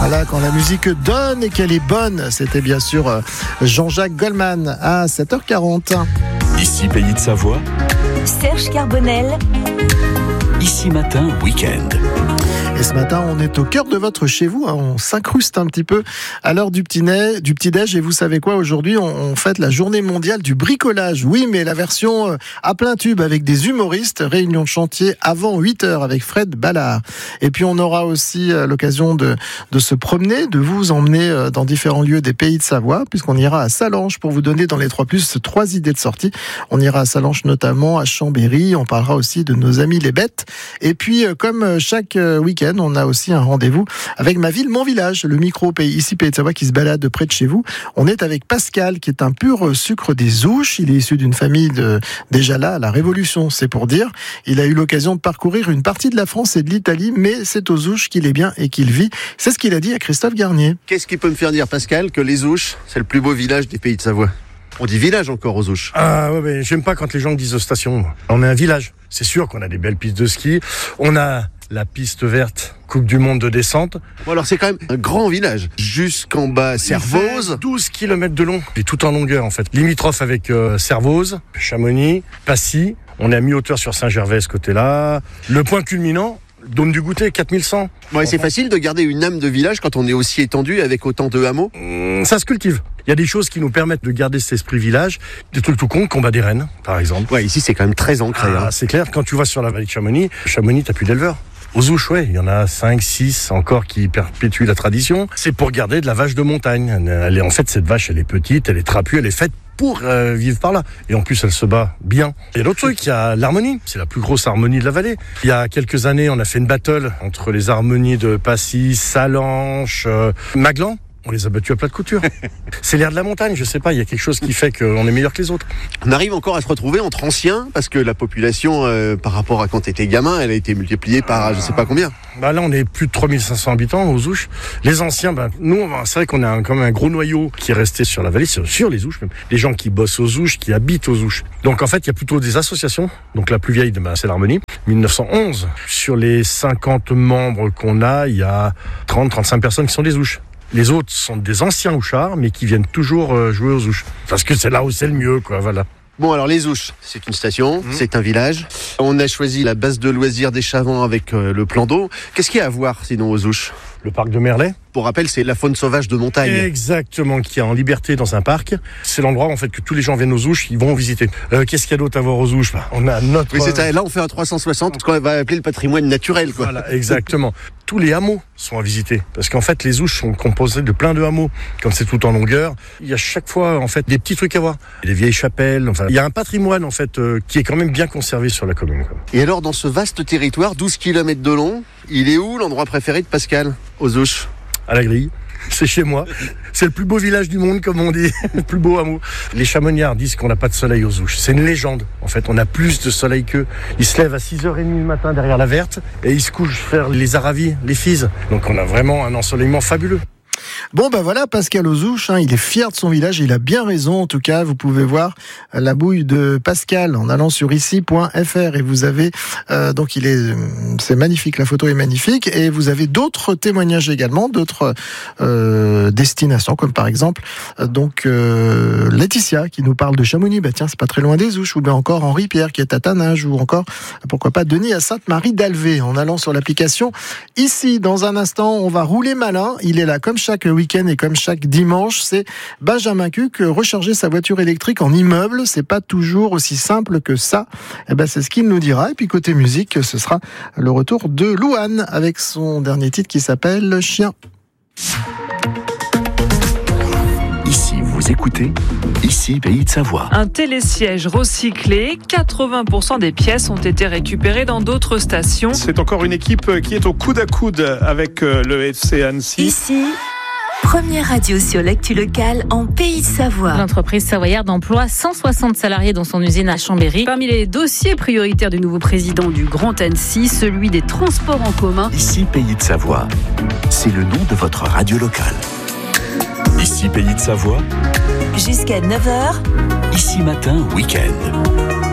Voilà, quand la musique donne et qu'elle est bonne, c'était bien sûr Jean-Jacques Goldman à 7h40. Ici Pays de Savoie, Serge Carbonel. Ici Matin, week-end. Et ce matin, on est au cœur de votre chez vous. On s'incruste un petit peu à l'heure du petit-déj. Et vous savez quoi, aujourd'hui, on fête la journée mondiale du bricolage. Oui, mais la version à plein tube avec des humoristes. Réunion de chantier avant 8h avec Fred Ballard. Et puis, on aura aussi l'occasion de se promener, de vous emmener dans différents lieux des Pays de Savoie, puisqu'on ira à Sallanches pour vous donner dans les 3+, 3 idées de sortie. On ira à Sallanches notamment, à Chambéry. On parlera aussi de nos amis les bêtes. Et puis, comme chaque week-end, on a aussi un rendez-vous avec Ma Ville, Mon Village, le micro ici Pays de Savoie qui se balade près de chez vous. On est avec Pascal qui est un pur sucre des Ouches. Il est issu d'une famille déjà là à la Révolution, c'est pour dire. Il a eu l'occasion de parcourir une partie de la France et de l'Italie, mais c'est aux Ouches qu'il est bien et qu'il vit. C'est ce qu'il a dit à Christophe Garnier. Qu'est-ce qui peut me faire dire, Pascal, que les Ouches, c'est le plus beau village des Pays de Savoie? On dit village encore aux Ouches. Ah ouais, mais j'aime pas quand les gens disent station. On est un village. C'est sûr qu'on a des belles pistes de ski. On a la piste verte, Coupe du Monde de descente. Bon, alors c'est quand même un grand village. Jusqu'en bas, Servoz. 12 km de long. Et tout en longueur, en fait. Limitrophe avec Servoz, Chamonix, Passy. On est à mi-hauteur sur Saint-Gervais, ce côté-là. Le point culminant, Dôme du Goûter, 4100. Ouais, c'est facile de garder une âme de village quand on est aussi étendu avec autant de hameaux. Ça se cultive. Il y a des choses qui nous permettent de garder cet esprit village. Des trucs tout cons, combat des rennes, par exemple. Ouais, ici c'est quand même très ancré. C'est clair, quand tu vas sur la vallée de Chamonix, t'as plus d'éleveurs. Aux Ouches, ouais, il y en a 5, 6 encore qui perpétuent la tradition. C'est pour garder de la vache de montagne. En fait, cette vache, elle est petite, elle est trapue, elle est faite pour vivre par là. Et en plus, elle se bat bien. Il y a d'autres trucs, il y a l'harmonie. C'est la plus grosse harmonie de la vallée. Il y a quelques années, on a fait une battle entre les harmonies de Passy, Sallanches, Maglan. On les a battus à plat de couture. C'est l'air de la montagne, je sais pas, il y a quelque chose qui fait qu'on est meilleur que les autres. On arrive encore à se retrouver entre anciens, parce que la population, par rapport à quand t'étais gamin, elle a été multipliée par je sais pas combien. Bah là, on est plus de 3500 habitants aux Ouches. Les anciens, nous, c'est vrai qu'on a quand même un gros noyau qui est resté sur la vallée, sur les Ouches même. Les gens qui bossent aux Ouches, qui habitent aux Ouches. Donc en fait, il y a plutôt des associations. Donc la plus vieille, c'est l'Harmonie, 1911. Sur les 50 membres qu'on a, il y a 30-35 personnes qui sont des Ouches. Les autres sont des anciens Ouchards, mais qui viennent toujours jouer aux Ouches. Parce que c'est là où c'est le mieux, quoi, voilà. Bon, alors les Ouches, c'est une station, c'est un village. On a choisi la base de loisirs des Chavants avec le plan d'eau. Qu'est-ce qu'il y a à voir sinon aux Ouches? Le parc de Merlet. Pour rappel, c'est la faune sauvage de montagne. Exactement, qui est en liberté dans un parc. C'est l'endroit en fait que tous les gens viennent aux Ouches, ils vont visiter. Qu'est-ce qu'il y a d'autre à voir aux Ouches? On a notre... Oui, c'est ça. Là, on fait un 360, ce qu'on va appeler le patrimoine naturel, quoi. Voilà, exactement. Tous les hameaux sont à visiter. Parce qu'en fait, les Ouches sont composées de plein de hameaux. Comme c'est tout en longueur, il y a chaque fois, en fait, des petits trucs à voir. Des vieilles chapelles, enfin, il y a un patrimoine, en fait, qui est quand même bien conservé sur la commune, quoi. Et alors, dans ce vaste territoire, 12 km de long, il est où l'endroit préféré de Pascal, aux Ouches? À la grille. C'est chez moi. C'est le plus beau village du monde, comme on dit. Le plus beau hameau. Les Chamonniards disent qu'on n'a pas de soleil aux Ouches. C'est une légende. En fait, on a plus de soleil qu'eux. Ils se lèvent à 6h30 le matin derrière la Verte et ils se couchent faire les Aravis, les Fises. Donc on a vraiment un ensoleillement fabuleux. Bon voilà, Pascal aux Ouches, il est fier de son village, il a bien raison. En tout cas, vous pouvez voir la bouille de Pascal en allant sur ici.fr et vous avez donc c'est magnifique, la photo est magnifique et vous avez d'autres témoignages également, d'autres destinations comme par exemple Laetitia qui nous parle de Chamonix, tiens c'est pas très loin des Ouches, ou bien encore Henri Pierre qui est à Tanage, ou encore pourquoi pas Denis à Sainte-Marie d'Alvé en allant sur l'application. Ici, dans un instant, on va rouler malin. Il est là comme chaque week-end et comme chaque dimanche, c'est Benjamin Cuc. Recharger sa voiture électrique en immeuble, c'est pas toujours aussi simple que ça. C'est ce qu'il nous dira. Et puis côté musique, ce sera le retour de Louane avec son dernier titre qui s'appelle Chien. Ici, vous écoutez Ici, Pays de Savoie. Un télésiège recyclé, 80% des pièces ont été récupérées dans d'autres stations. C'est encore une équipe qui est au coude à coude avec le FC Annecy. Ici, première radio sur l'actu locale en Pays de Savoie. L'entreprise savoyarde emploie 160 salariés dans son usine à Chambéry. Parmi les dossiers prioritaires du nouveau président du Grand Annecy, celui des transports en commun. Ici, Pays de Savoie. C'est le nom de votre radio locale. Ici, Pays de Savoie. Jusqu'à 9h. Ici matin, week-end.